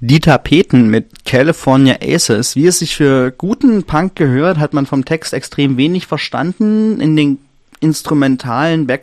Die Tapeten mit California Aces. Wie es sich für guten Punk gehört, hat man vom Text extrem wenig verstanden. In den instrumentalen